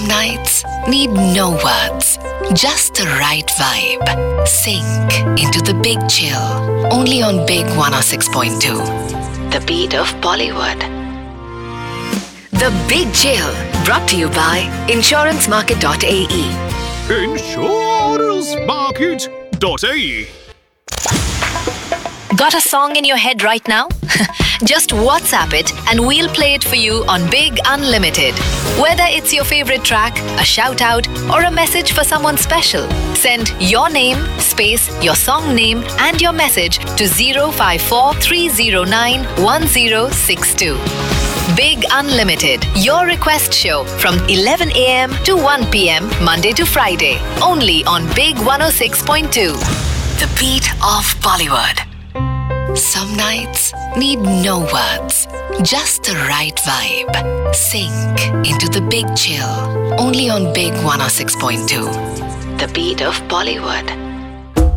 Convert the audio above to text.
Some nights need no words, just the right vibe. Sink into the big chill, only on Big 106.2. The beat of Bollywood. The Big Chill, brought to you by InsuranceMarket.ae. InsuranceMarket.ae. Got a song in your head right now? Just WhatsApp it and we'll play it for you on Big Unlimited. Whether it's your favorite track, a shout out, or a message for someone special, send your name, space, your song name, and your message to 054 309 1062. Big Unlimited, your request show from 11 a.m. to 1 p.m. Monday to Friday. Only on Big 106.2. The beat of Bollywood. Some nights need no words, just the right vibe. Sink into the big chill, only on Big 106.2. The beat of Bollywood.